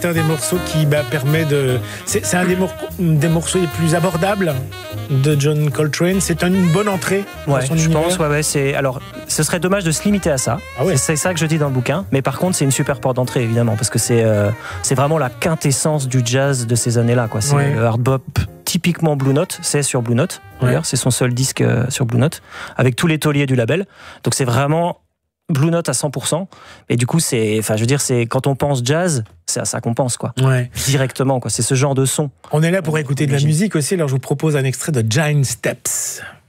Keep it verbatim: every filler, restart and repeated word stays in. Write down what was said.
C'est un des morceaux qui bah, permet de... C'est, c'est un des, mor- des morceaux les plus abordables de John Coltrane. C'est une bonne entrée dans Ouais, son je univers. pense, ouais, ouais, c'est... Alors, ce serait dommage de se limiter à ça. Ah ouais. C'est, c'est ça que je dis dans le bouquin. Mais par contre, c'est une super porte d'entrée, évidemment, parce que c'est, euh, c'est vraiment la quintessence du jazz de ces années-là, quoi. C'est Ouais. le hard bop typiquement Blue Note. C'est sur Blue Note, d'ailleurs. Ouais. C'est son seul disque euh, sur Blue Note, avec tous les tauliers du label. Donc, c'est vraiment Blue Note à cent pour cent. Et du coup, c'est, enfin, je veux dire, c'est quand on pense jazz, c'est à ça qu'on pense, quoi. Ouais. Directement, quoi. C'est ce genre de son. On est là pour écouter de la Imagine. musique aussi, alors je vous propose un extrait de Giant Steps.